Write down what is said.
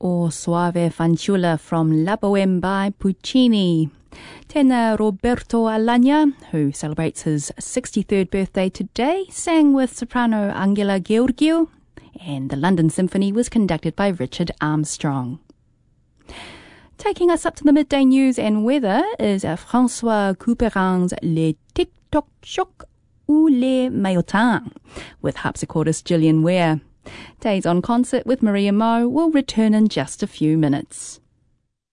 O Soave Fanciulla from La Boheme by Puccini. Tenor Roberto Alagna, who celebrates his 63rd birthday today, sang with soprano Angela Gheorghiu, and the London Symphony was conducted by Richard Armstrong. Taking us up to the midday news and weather is François Couperin's Les Tic-Toc Choc ou Les Maillotins, with harpsichordist Gillian Ware. Days on Concert with Maria Mo will return in just a few minutes.